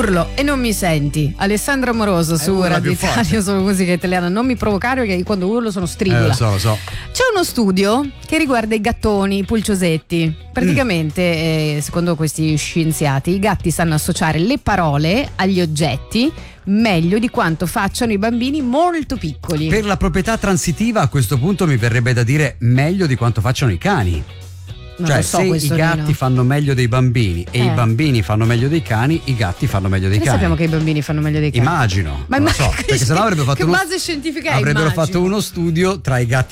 Urlo e non mi senti. Alessandro Amoroso su Radio Italia, su musica italiana. Non mi provocare perché quando urlo sono stridula. Lo so. C'è uno studio che riguarda i gattoni, i pulciosetti. Praticamente, secondo questi scienziati, i gatti sanno associare le parole agli oggetti meglio di quanto facciano i bambini molto piccoli. Per la proprietà transitiva, a questo punto mi verrebbe da dire meglio di quanto facciano i cani. Non cioè, lo so, se questo i gatti fanno meglio dei bambini e i bambini fanno meglio dei cani, i gatti fanno meglio dei Noi cani. sappiamo che i bambini fanno meglio dei cani. Immagino. Ma non lo so, perché sennò avrebbero fatto che base scientifica è? avrebbero Immagino. fatto uno studio tra i gatti